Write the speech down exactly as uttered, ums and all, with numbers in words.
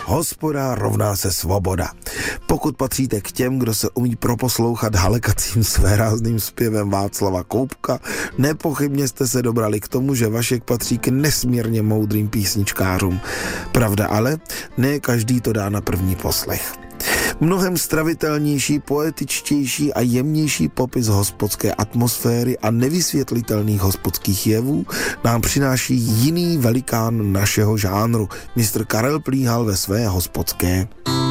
Hospoda rovná se svoboda. Pokud patříte k těm, kdo se umí proposlouchat halekacím svérázným zpěvem Václava Koubka, nepochybně jste se dobrali k tomu, že Vašek patří k nesmírně moudrým písničkářům. Pravda ale, ne každý to dá na první poslech. Mnohem stravitelnější, poetičtější a jemnější popis hospodské atmosféry a nevysvětlitelných hospodských jevů nám přináší jiný velikán našeho žánru, mistr Karel Plíhal ve své hospodské.